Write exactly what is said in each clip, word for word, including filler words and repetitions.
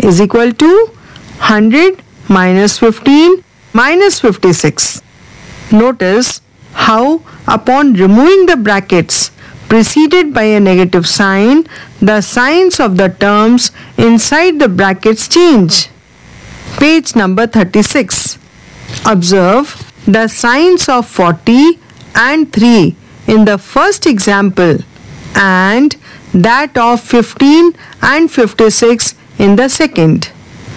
is equal to one hundred minus fifteen minus fifty-six. Notice how upon removing the brackets preceded by a negative sign, the signs of the terms inside the brackets change. Page number thirty-six. Observe the signs of forty and three in the first example and that of fifteen and fifty-six in the second.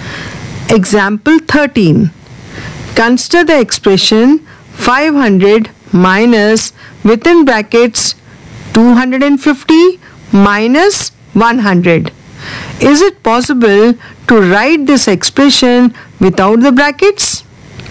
Example thirteen. Consider the expression five hundred minus within brackets two hundred fifty minus one hundred. Is it possible to write this expression without the brackets?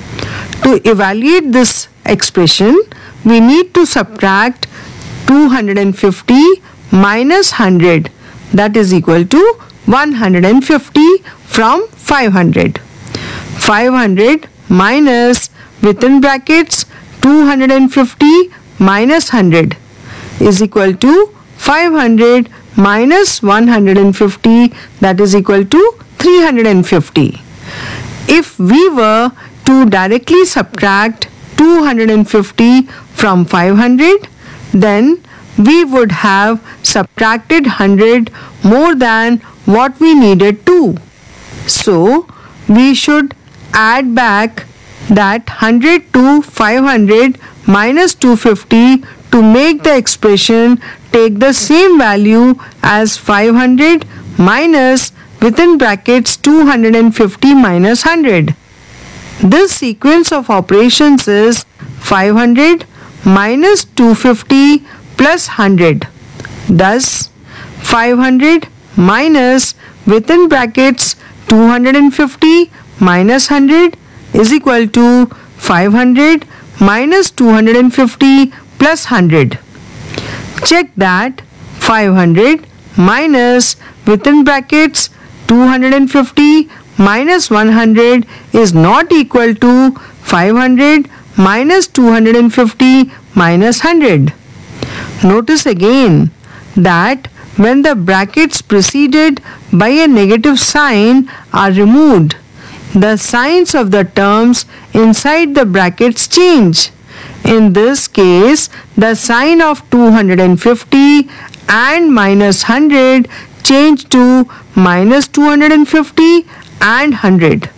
To evaluate this expression, we need to subtract two hundred fifty minus one hundred, that is equal to one hundred fifty from five hundred. five hundred minus within brackets two hundred fifty minus one hundred is equal to five hundred minus one hundred fifty, that is equal to three hundred fifty. If we were to directly subtract two hundred fifty from five hundred, then we would have subtracted one hundred more than what we needed to. So, we should add back that one hundred to five hundred minus two hundred fifty to make the expression take the same value as five hundred minus within brackets two hundred fifty minus one hundred. This sequence of operations is five hundred minus two hundred fifty plus one hundred. Thus, five hundred minus within brackets two hundred fifty minus one hundred is equal to five hundred minus two hundred fifty plus one hundred. Check that five hundred minus within brackets two hundred fifty minus one hundred is not equal to five hundred minus two hundred fifty minus one hundred. Notice again that when the brackets preceded by a negative sign are removed, the signs of the terms inside the brackets change. In this case, the sign of two hundred fifty and minus one hundred change to minus two hundred fifty and one hundred.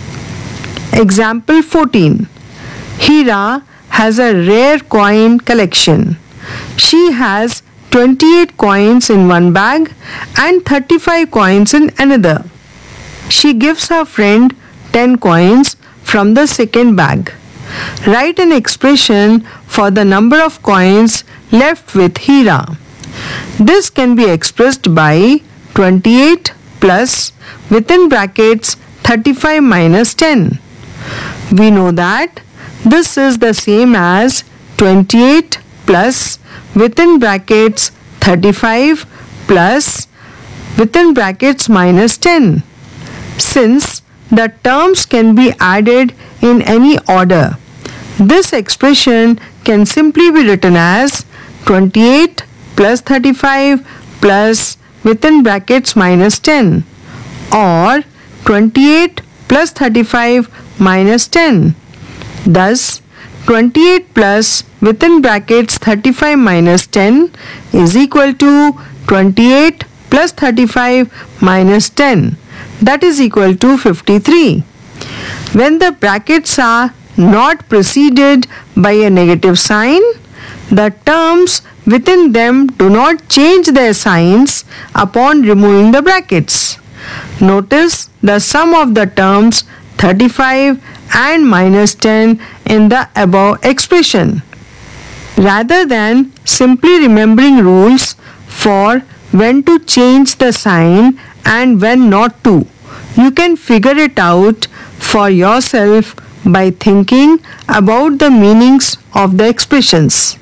Example fourteen. Hira has a rare coin collection. She has twenty-eight coins in one bag and thirty-five coins in another. She gives her friend ten coins from the second bag. Write an expression for the number of coins left with Hira. This can be expressed by twenty-eight plus within brackets thirty-five minus ten. We know that this is the same as twenty-eight plus within brackets thirty-five plus within brackets minus ten. Since the terms can be added in any order, this expression can simply be written as twenty-eight plus thirty-five plus within brackets minus ten, or twenty-eight plus thirty-five minus ten. Thus, twenty-eight plus within brackets thirty-five minus ten is equal to twenty-eight plus thirty-five minus ten, that is equal to fifty-three. When the brackets are not preceded by a negative sign, the terms within them do not change their signs upon removing the brackets. Notice the sum of the terms thirty-five and minus ten in the above expression. Rather than simply remembering rules for when to change the sign and when not to, you can figure it out for yourself by thinking about the meanings of the expressions.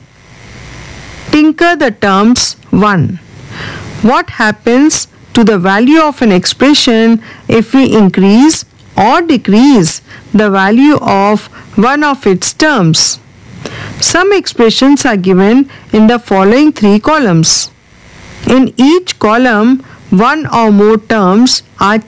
Tinker the terms one. What happens to the value of an expression if we increase or decrease the value of one of its terms? Some expressions are given in the following three columns. In each column, one or more terms are